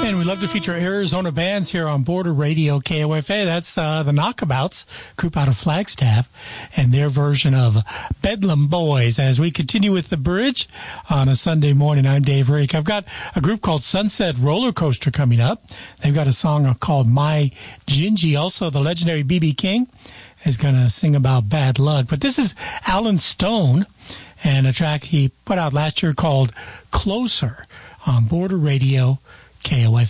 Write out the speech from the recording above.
And we love to feature Arizona bands here on Border Radio KOFA. That's the Knockabouts, group out of Flagstaff, and their version of Bedlam Boys. As we continue with the bridge on a Sunday morning, I'm Dave Rake. I've got a group called Sunset Roller Coaster coming up. They've got a song called My Gingy. Also, the legendary B.B. King is going to sing about bad luck. But this is Alan Stone and a track he put out last year called Closer on Border Radio KOFA.